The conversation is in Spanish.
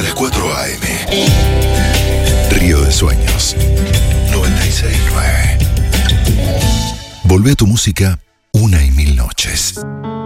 hasta las 4 a.m. Río de Sueños 96.9. Volvé a tu música una y mil noches.